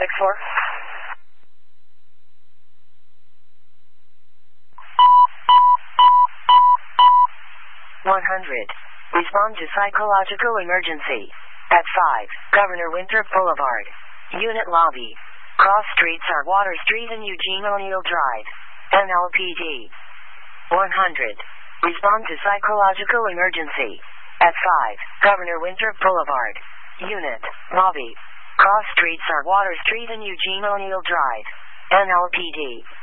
4. 100. Respond to psychological emergency. At 5, Governor Winthrop Boulevard. Unit lobby. Cross streets are Water Street and Eugene O'Neill Drive. NLPD. 100. Respond to psychological emergency. At 5, Governor Winthrop Boulevard. Unit lobby. Cross streets are Water Street and Eugene O'Neill Drive. NLPD.